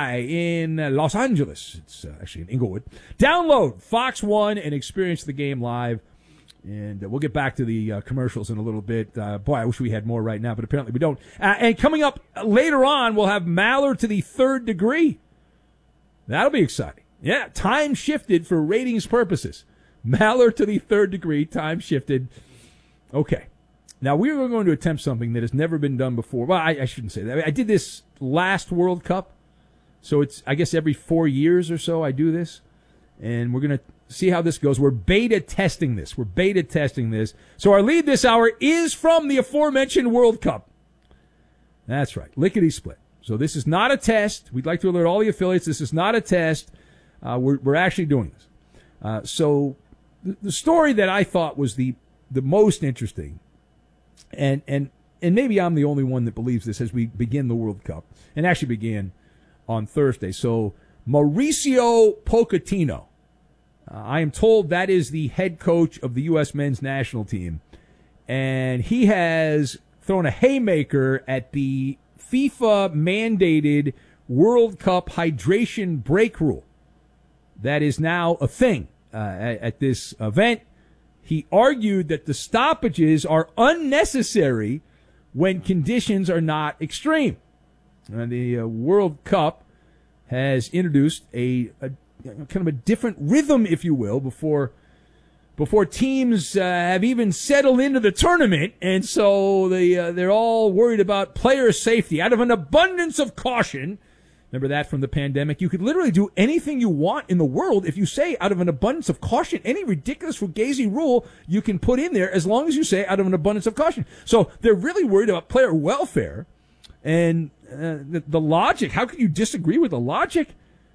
Sky in Los Angeles. It's actually in Inglewood. Download Fox One and experience the game live. And we'll get back to the commercials in a little bit. Boy, I wish we had more right now, but apparently we don't. And coming up later on, we'll have Maller to the Third Degree. That'll be exciting. Yeah, time shifted for ratings purposes. Maller to the Third Degree, time shifted. Okay. Now, we are going to attempt something that has never been done before. Well, I shouldn't say that. I did this last World Cup. So it's, I guess, every 4 years or so I do this. And we're going to see how this goes. We're beta testing this. So our lead this hour is from the aforementioned World Cup. That's right. Lickety split. So this is not a test. We'd like to alert all the affiliates. This is not a test. We're actually doing this. So the story that I thought was the most interesting, and maybe I'm the only one that believes this as we begin the World Cup, and actually began on Thursday. So Mauricio Pochettino, I am told that is the head coach of the U.S. men's national team, and he has thrown a haymaker at the FIFA-mandated World Cup hydration break rule that is now a thing at this event. He argued that the stoppages are unnecessary when conditions are not extreme. The World Cup has introduced a kind of a different rhythm, if you will, before teams have even settled into the tournament, and so they're all worried about player safety. Out of an abundance of caution, remember that from the pandemic, you could literally do anything you want in the world if you say out of an abundance of caution. Any ridiculous fugazi rule you can put in there as long as you say out of an abundance of caution. So they're really worried about player welfare, and the logic. How could you disagree with the logic?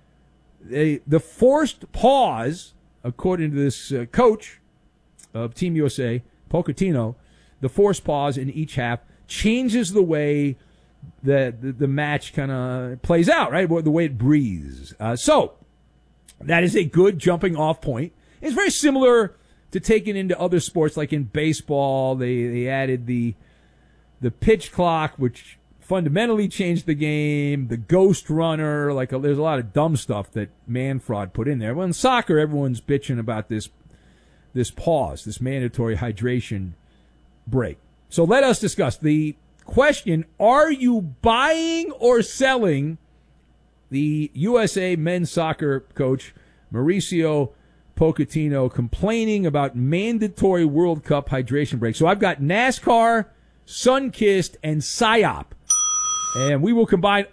The forced pause, according to this coach of Team USA, Pochettino, the forced pause in each half changes the way the match kind of plays out, right? The way it breathes. So that is a good jumping off point. It's very similar to taking into other sports, like in baseball. They added the pitch clock, which fundamentally changed the game. The ghost runner, there's a lot of dumb stuff that Manfred put in there. Well, in soccer, everyone's bitching about this pause, this mandatory hydration break. So let us discuss the question: are you buying or selling the USA men's soccer coach Mauricio Pochettino complaining about mandatory World Cup hydration break? So I've got NASCAR, Sunkist, and PSYOP. And we will combine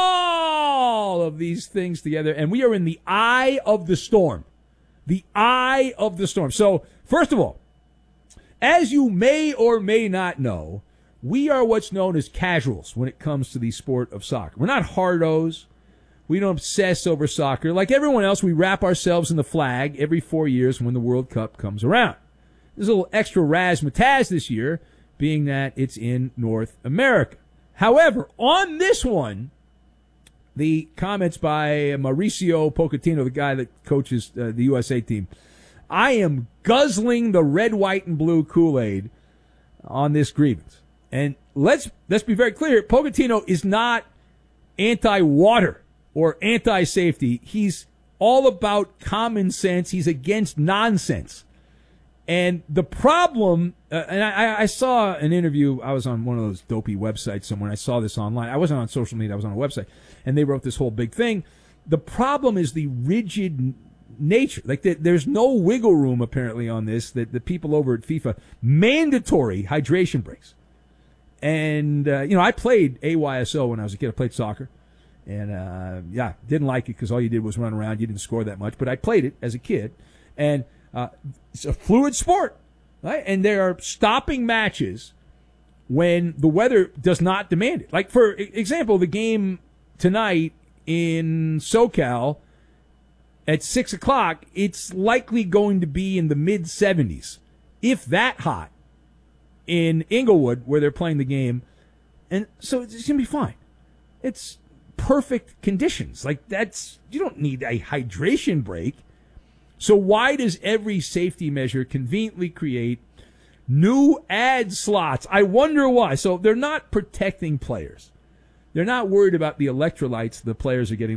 all of these things together, and we are in the eye of the storm. The eye of the storm. So, first of all, as you may or may not know, we are what's known as casuals when it comes to the sport of soccer. We're not hardos. We don't obsess over soccer. Like everyone else, we wrap ourselves in the flag every 4 years when the World Cup comes around. There's a little extra razzmatazz this year, being that it's in North America. However, on this one, the comments by Mauricio Pochettino, the guy that coaches the USA team, I am guzzling the red, white, and blue Kool-Aid on this grievance. And let's be very clear, Pochettino is not anti-water or anti-safety. He's all about common sense. He's against nonsense. And the problem, and I saw an interview, I was on one of those dopey websites somewhere, I saw this online. I wasn't on social media, I was on a website, and they wrote this whole big thing. The problem is the rigid nature. There's no wiggle room, apparently, on this, that the people over at FIFA, mandatory hydration breaks. And, I played AYSO when I was a kid. I played soccer. And, didn't like it because all you did was run around. You didn't score that much. But I played it as a kid. And it's a fluid sport, right? And they are stopping matches when the weather does not demand it. Like, for example, the game tonight in SoCal at 6 o'clock, it's likely going to be in the mid-70s, if that hot, in Inglewood, where they're playing the game. And so it's going to be fine. It's perfect conditions. You don't need a hydration break. So why does every safety measure conveniently create new ad slots? I wonder why. So they're not protecting players. They're not worried about the electrolytes the players are getting.